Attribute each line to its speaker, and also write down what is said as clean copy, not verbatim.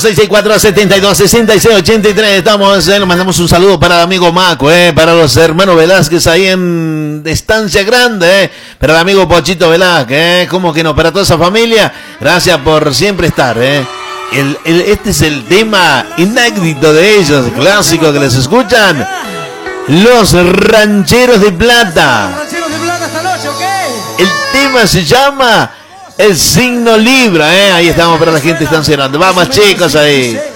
Speaker 1: 664-72-66-83. Estamos, le mandamos un saludo para el amigo Maco, para los hermanos Velázquez ahí en Estancia Grande, para el amigo Pochito Velázquez, ¿cómo que no? Para toda esa familia, gracias por siempre estar, Este es el tema inédito de ellos, clásico que les escuchan, Los Rancheros de Plata. El tema se llama El Signo Libra, ahí estamos para la gente estacionando. Vamos chicos ahí.